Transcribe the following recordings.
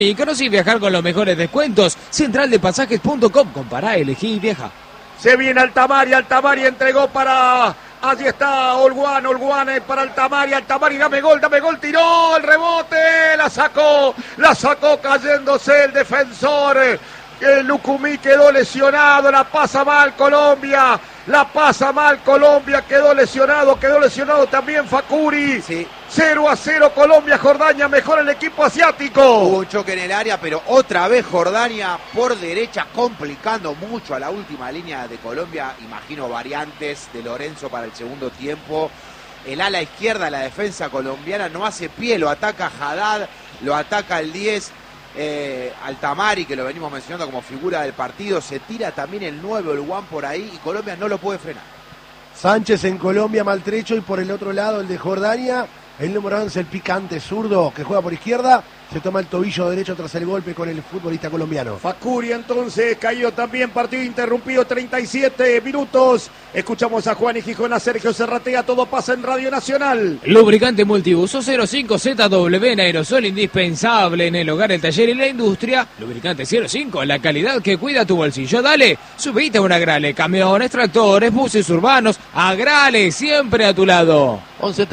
Y conocí viajar con los mejores descuentos. Centraldepasajes.com. Compará, elegí y viaja. Se viene Altamari entregó para... Allí está Olguán para Altamari, dame gol, tiró el rebote, la sacó cayéndose el defensor. El Lucumí quedó lesionado, la pasa mal Colombia, quedó lesionado también Facuri. Sí. 0-0 Colombia, Jordania, mejor el equipo asiático. Hubo un choque en el área, pero otra vez Jordania por derecha, complicando mucho a la última línea de Colombia. Imagino variantes de Lorenzo para el segundo tiempo. El ala izquierda, la defensa colombiana, no hace pie, lo ataca Haddad, lo ataca el 10. Altamari, que lo venimos mencionando como figura del partido, se tira también el 9 Olguán por ahí y Colombia no lo puede frenar. Sánchez en Colombia maltrecho y por el otro lado el de Jordania, el número 11, el picante zurdo que juega por izquierda, se toma el tobillo derecho tras el golpe con el futbolista colombiano. Facuri entonces caído también, partido interrumpido, 37 minutos. Escuchamos a Juan y Gijón, a Sergio Serratea, todo pasa en Radio Nacional. Lubricante multiuso 05ZW en aerosol, indispensable en el hogar, el taller y la industria. Lubricante 05, la calidad que cuida tu bolsillo. Dale, subite a un Agrale, camiones, tractores, buses urbanos. Agrale, siempre a tu lado.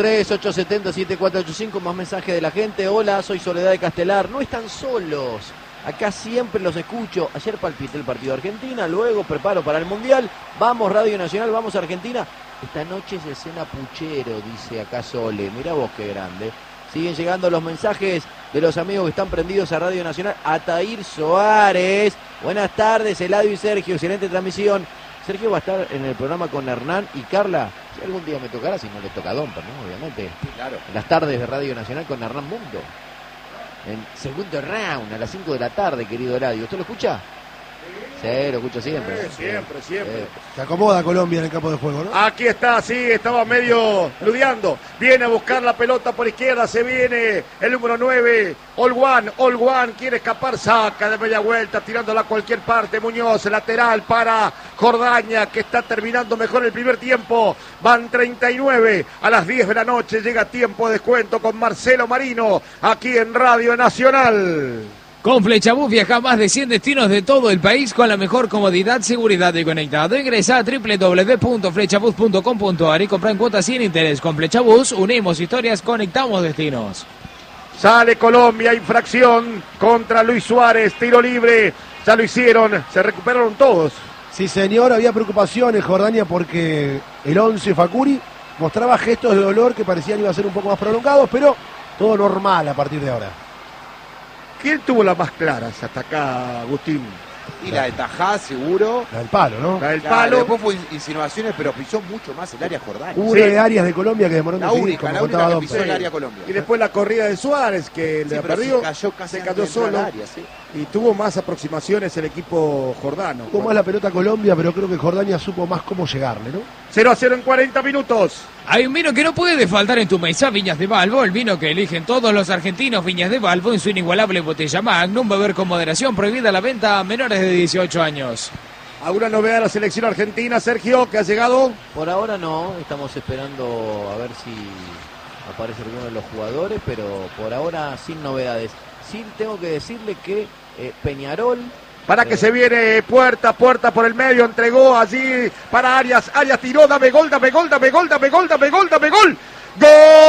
11-3-870-7485, más mensaje de la gente. Hola, soy Soledad de Castelar. No están solos. Acá siempre los escucho. Ayer palpité el partido de Argentina, luego preparo para el Mundial. Vamos Radio Nacional, vamos a Argentina. Esta noche se cena puchero, dice acá Sole. Mirá vos qué grande. Siguen llegando los mensajes de los amigos que están prendidos a Radio Nacional. Atair Soares. Buenas tardes, Eladio y Sergio. Excelente transmisión. Sergio va a estar en el programa con Hernán y Carla. Si algún día me tocará, si no le toca a Domper, ¿no? Obviamente. Sí, claro. En las tardes de Radio Nacional con Hernán Mundo. En segundo round, a las 5 de la tarde, querido Eladio. ¿Usted lo escucha? Sí, lo escucho siempre. Siempre. Se acomoda Colombia en el campo de juego, ¿no? Aquí está, sí, estaba medio ludeando. Viene a buscar la pelota por izquierda, se viene el número 9, Olguán quiere escapar, saca de media vuelta, tirándola a cualquier parte. Muñoz, lateral para Jordania, que está terminando mejor el primer tiempo. Van 39 a las 10 de la noche, llega tiempo de descuento con Marcelo Marino, aquí en Radio Nacional. Con Flechabús viaja a más de 100 destinos de todo el país con la mejor comodidad, seguridad y conectado. Ingresa a www.flechabús.com.ar y compra en cuotas sin interés. Con Flechabús unimos historias, conectamos destinos. Sale Colombia, infracción contra Luis Suárez, tiro libre. Ya lo hicieron, se recuperaron todos. Sí, señor, había preocupación en Jordania porque el 11 Facuri mostraba gestos de dolor que parecían iba a ser un poco más prolongados, pero todo normal a partir de ahora. ¿Quién tuvo las más claras hasta acá, Agustín? Y la de Tajá, seguro. La del palo, ¿no? La del Claro, palo. después fue insinuaciones, pero pisó mucho más el área Jordania. Hubo Sí. una de Arias de Colombia que demoró en La decidir, única como contaba que Domper. pisó el área Colombia. Y después la corrida de Suárez, que Sí, le pero perdió, se cayó casi se antes cayó de entrar solo al área, sí. y tuvo más aproximaciones el equipo jordano. Tuvo más la pelota Colombia, pero creo que Jordania supo más cómo llegarle, ¿no? 0-0 en 40 minutos. Hay un vino que no puede faltar en tu mesa, Viñas de Balbo, el vino que eligen todos los argentinos. Viñas de Balbo en su inigualable botella Magnum, beber con moderación, prohibida la venta a menores de 18 años. ¿Alguna novedad de la selección argentina, Sergio, que ha llegado? Por ahora no, estamos esperando a ver si aparece alguno de los jugadores, pero por ahora sin novedades. Sí tengo que decirle que Peñarol... Para que se viene puerta por el medio, entregó allí para Arias, tiró, dame gol. ¡Gol!